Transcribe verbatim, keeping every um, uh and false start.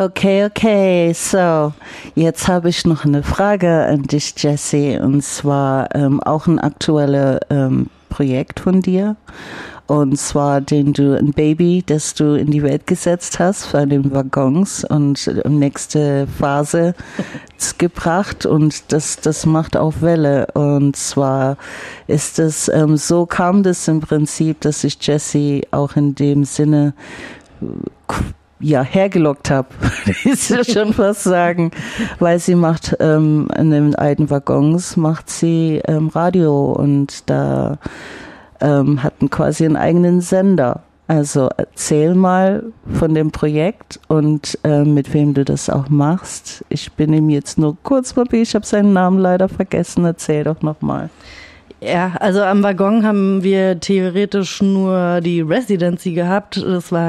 Okay, okay, so, jetzt habe ich noch eine Frage an dich, Jessie, und zwar ähm, auch ein aktuelles ähm, Projekt von dir, und zwar den du, ein Baby, das du in die Welt gesetzt hast von den Waggons und äh, nächste Phase gebracht, und das, das macht auch Welle, und zwar ist es, ähm, so kam das im Prinzip, dass ich Jessie auch in dem Sinne ja, hergelockt habe, ist ja schon fast sagen, weil sie macht ähm, in den alten Waggons macht sie ähm, Radio, und da ähm, hatten quasi einen eigenen Sender. Also erzähl mal von dem Projekt und äh, mit wem du das auch machst. Ich bin ihm jetzt nur kurz mal, ich habe seinen Namen leider vergessen. Erzähl doch nochmal. Ja, also am Waggon haben wir theoretisch nur die Residency gehabt. Das war